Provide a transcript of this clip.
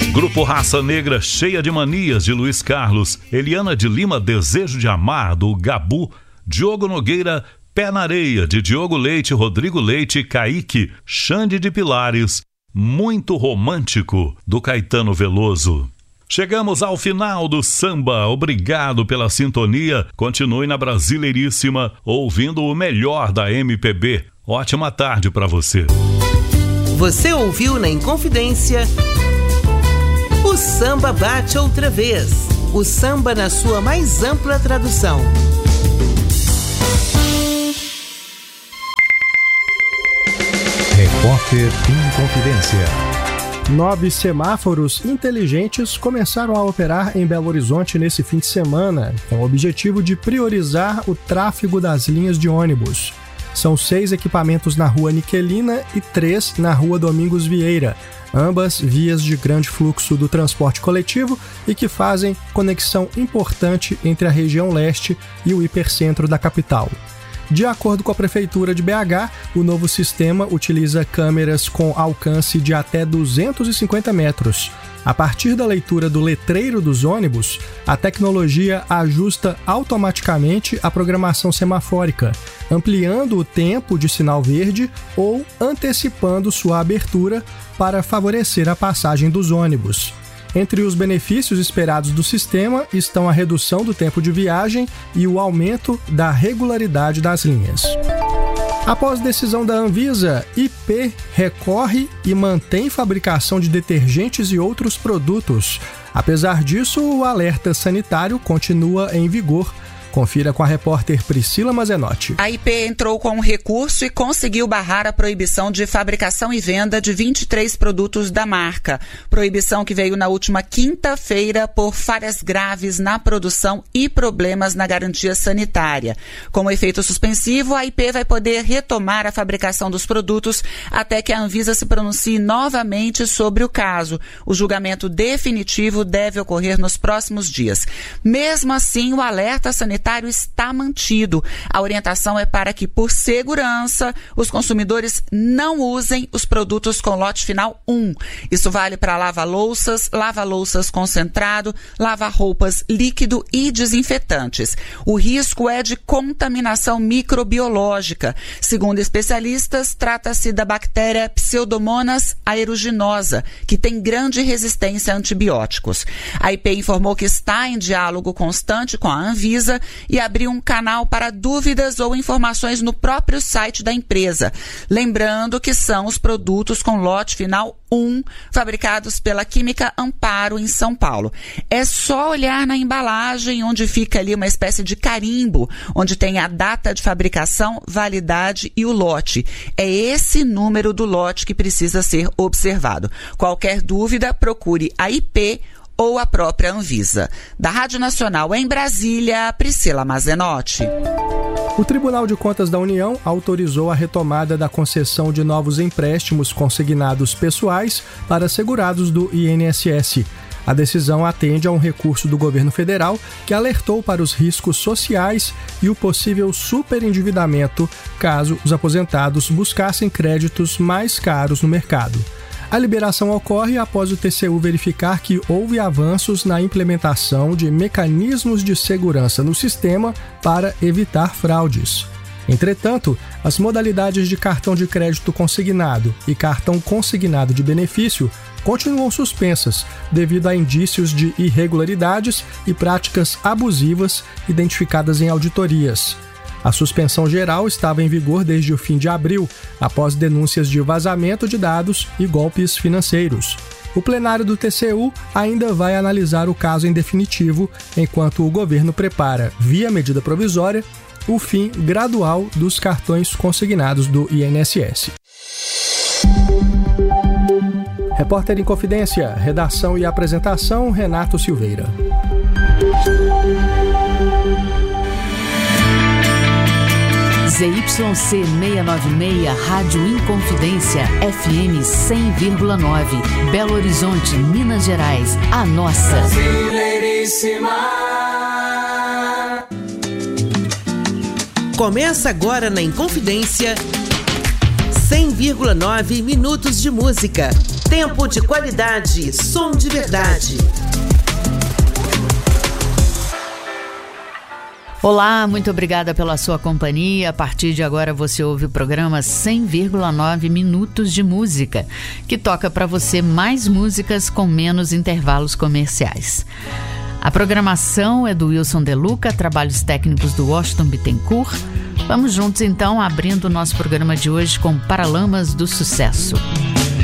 Grupo Raça Negra, Cheia de Manias, de Luiz Carlos. Eliana de Lima, Desejo de Amar, do Gabu. Diogo Nogueira, Pé na Areia, de Diogo Leite, Rodrigo Leite, Kaique. Xande de Pilares, Muito Romântico, do Caetano Veloso. Chegamos ao final do samba. Obrigado pela sintonia. Continue na Brasileiríssima, ouvindo o melhor da MPB. Ótima tarde para você. Você ouviu na Inconfidência o Samba Bate Outra Vez. O samba na sua mais ampla tradução. Repórter Inconfidência. 9 semáforos inteligentes começaram a operar em Belo Horizonte nesse fim de semana, com o objetivo de priorizar o tráfego das linhas de ônibus. São 6 equipamentos na Rua Niquelina e 3 na Rua Domingos Vieira, ambas vias de grande fluxo do transporte coletivo e que fazem conexão importante entre a região leste e o hipercentro da capital. De acordo com a Prefeitura de BH, o novo sistema utiliza câmeras com alcance de até 250 metros. A partir da leitura do letreiro dos ônibus, a tecnologia ajusta automaticamente a programação semafórica, ampliando o tempo de sinal verde ou antecipando sua abertura para favorecer a passagem dos ônibus. Entre os benefícios esperados do sistema estão a redução do tempo de viagem e o aumento da regularidade das linhas. Após decisão da Anvisa, IP recorre e mantém fabricação de detergentes e outros produtos. Apesar disso, o alerta sanitário continua em vigor. Confira com a repórter Priscila Mazenotti. A IP entrou com um recurso e conseguiu barrar a proibição de fabricação e venda de 23 produtos da marca. Proibição que veio na última quinta-feira por falhas graves na produção e problemas na garantia sanitária. Como efeito suspensivo, a IP vai poder retomar a fabricação dos produtos até que a Anvisa se pronuncie novamente sobre o caso. O julgamento definitivo deve ocorrer nos próximos dias. Mesmo assim, o alerta sanitário está mantido. A orientação é para que, por segurança, os consumidores não usem os produtos com lote final 1. Isso vale para lava-louças concentrado, lava-roupas líquido e desinfetantes. O risco é de contaminação microbiológica. Segundo especialistas, trata-se da bactéria Pseudomonas aeruginosa, que tem grande resistência a antibióticos. A IP informou que está em diálogo constante com a Anvisa e abriu um canal para dúvidas ou informações no próprio site da empresa. Lembrando que são os produtos com lote final 1, fabricados pela Química Amparo, em São Paulo. É só olhar na embalagem, onde fica ali uma espécie de carimbo, onde tem a data de fabricação, validade e o lote. É esse número do lote que precisa ser observado. Qualquer dúvida, procure a IP ou a própria Anvisa. Da Rádio Nacional em Brasília, Priscila Mazenotti. O Tribunal de Contas da União autorizou a retomada da concessão de novos empréstimos consignados pessoais para segurados do INSS. A decisão atende a um recurso do governo federal que alertou para os riscos sociais e o possível superendividamento caso os aposentados buscassem créditos mais caros no mercado. A liberação ocorre após o TCU verificar que houve avanços na implementação de mecanismos de segurança no sistema para evitar fraudes. Entretanto, as modalidades de cartão de crédito consignado e cartão consignado de benefício continuam suspensas devido a indícios de irregularidades e práticas abusivas identificadas em auditorias. A suspensão geral estava em vigor desde o fim de abril, após denúncias de vazamento de dados e golpes financeiros. O plenário do TCU ainda vai analisar o caso em definitivo, enquanto o governo prepara, via medida provisória, o fim gradual dos cartões consignados do INSS. Repórter Inconfidência, redação e apresentação, Renato Silveira. ZYC 696, Rádio Inconfidência, FM 100,9, Belo Horizonte, Minas Gerais, a nossa. Brasileiríssima. Começa agora na Inconfidência, 100,9 minutos de música. Tempo de qualidade, som de verdade. Olá, muito obrigada pela sua companhia. A partir de agora você ouve o programa 100,9 Minutos de Música, que toca para você mais músicas com menos intervalos comerciais. A programação é do Wilson De Luca, trabalhos técnicos do Washington Bittencourt. Vamos juntos então, abrindo o nosso programa de hoje com Paralamas do Sucesso.